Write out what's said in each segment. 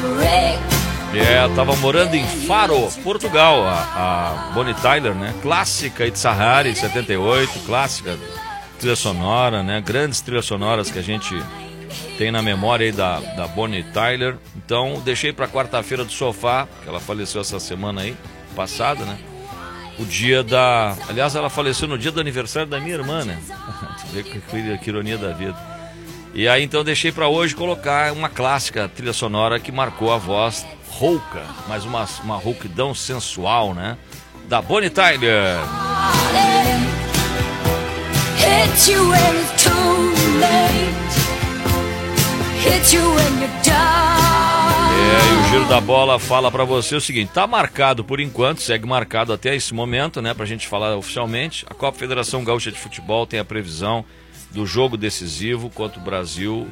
Tava morando em Faro, Portugal, a Bonnie Tyler, né? Clássica It's a Harry, 78, clássica trilha sonora, né? Grandes trilhas sonoras que a gente tem na memória aí da Bonnie Tyler. Então, deixei pra quarta-feira do sofá, que ela faleceu essa semana aí, passada, né? O dia da... Aliás, ela faleceu no dia do aniversário da minha irmã, né? Tu vê que ironia da vida. E aí, então, deixei pra hoje colocar uma clássica trilha sonora que marcou a voz rouca, mas uma rouquidão sensual, né? Da Bonnie Tyler. Hit you when it's too late. Hit you when you're done. E o Giro da Bola fala pra você o seguinte: tá marcado por enquanto, segue marcado até esse momento, né? Pra gente falar oficialmente. A Copa Federação Gaúcha de Futebol tem a previsão do jogo decisivo contra o Brasil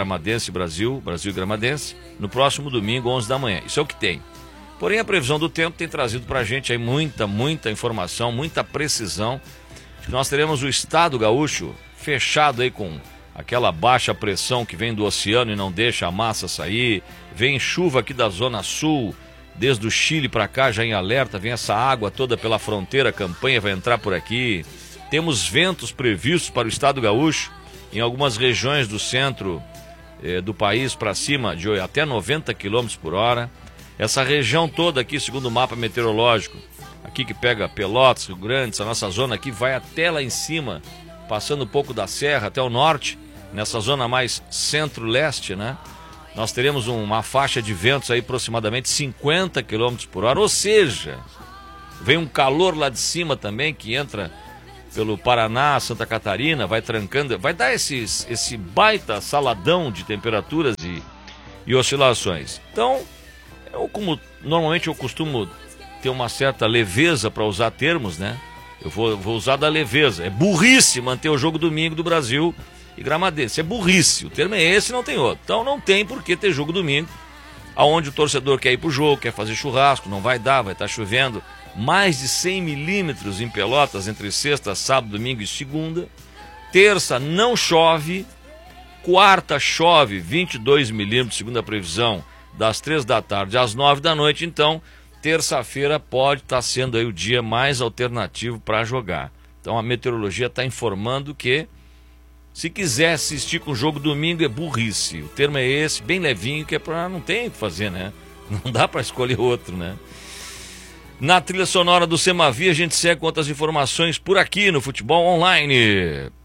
e Gramadense, no próximo domingo, 11 da manhã. Isso é o que tem. Porém, a previsão do tempo tem trazido pra gente aí muita informação, muita precisão. Nós teremos o estado gaúcho fechado aí com aquela baixa pressão que vem do oceano e não deixa a massa sair. Vem chuva aqui da zona sul, desde o Chile para cá já em alerta. Vem essa água toda pela fronteira, a campanha vai entrar por aqui. Temos ventos previstos para o estado gaúcho em algumas regiões do centro do país para cima de até 90 km por hora. Essa região toda aqui, segundo o mapa meteorológico, aqui que pega Pelotas, Rio Grande, essa nossa zona aqui vai até lá em cima, passando um pouco da serra até o norte, nessa zona mais centro-leste, né? Nós teremos uma faixa de ventos aí aproximadamente 50 km por hora, ou seja, vem um calor lá de cima também que entra pelo Paraná, Santa Catarina, vai trancando, vai dar esse baita saladão de temperaturas e oscilações. Então, normalmente eu costumo ter uma certa leveza para usar termos, né? Eu vou usar da leveza. É burrice manter o jogo domingo do Brasil e Gramadense. É burrice. O termo é esse, não tem outro. Então não tem por que ter jogo domingo, aonde o torcedor quer ir pro jogo, quer fazer churrasco, não vai dar, vai estar chovendo. Mais de 100 milímetros em Pelotas entre sexta, sábado, domingo e segunda. Terça não chove. Quarta chove 22 milímetros, segundo a previsão, das 3 da tarde às 9 da noite. Então, terça-feira pode estar sendo aí o dia mais alternativo para jogar. Então, a meteorologia está informando que, se quiser assistir com o jogo domingo, é burrice. O termo é esse, bem levinho, que é para não tem o que fazer, né? Não dá para escolher outro, né? Na trilha sonora do Semavia, a gente segue com outras informações por aqui no Futebol Online.